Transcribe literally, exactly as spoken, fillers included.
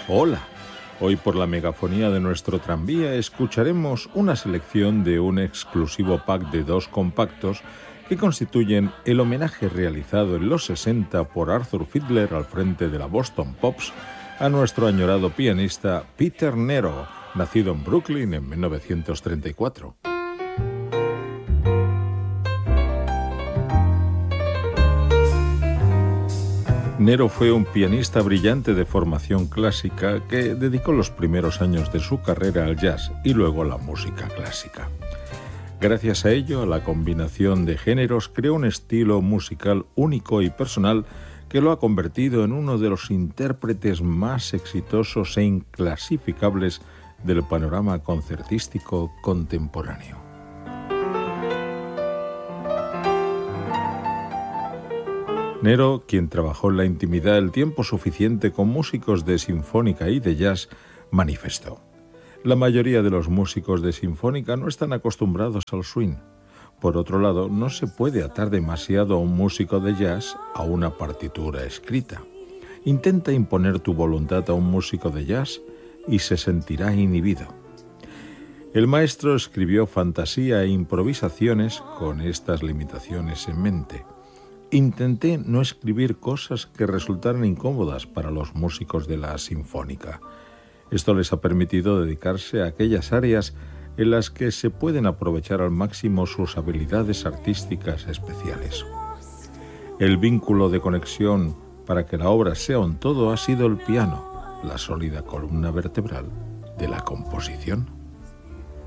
Hola, hoy por la megafonía de nuestro tranvía escucharemos una selección de un exclusivo pack de dos compactos que constituyen el homenaje realizado en los sesenta por Arthur Fiedler al frente de la Boston Pops a nuestro añorado pianista Peter Nero, nacido en Brooklyn en mil novecientos treinta y cuatro. Nero fue un pianista brillante de formación clásica que dedicó los primeros años de su carrera al jazz y luego a la música clásica. Gracias a ello, a la combinación de géneros, creó un estilo musical único y personal que lo ha convertido en uno de los intérpretes más exitosos e inclasificables del panorama concertístico contemporáneo. Nero, quien trabajó en la intimidad el tiempo suficiente con músicos de sinfónica y de jazz, manifestó: la mayoría de los músicos de sinfónica no están acostumbrados al swing. Por otro lado, no se puede atar demasiado a un músico de jazz a una partitura escrita. Intenta imponer tu voluntad a un músico de jazz y se sentirá inhibido. El maestro escribió fantasía e improvisaciones con estas limitaciones en mente. Intenté no escribir cosas que resultaran incómodas para los músicos de la sinfónica. Esto les ha permitido dedicarse a aquellas áreas en las que se pueden aprovechar al máximo sus habilidades artísticas especiales. El vínculo de conexión para que la obra sea un todo ha sido el piano, la sólida columna vertebral de la composición.